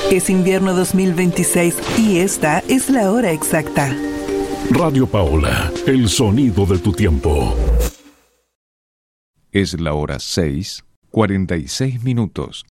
Es invierno 2026 y esta es la hora exacta. Radio Paola, el sonido de tu tiempo. Es la hora 6:46.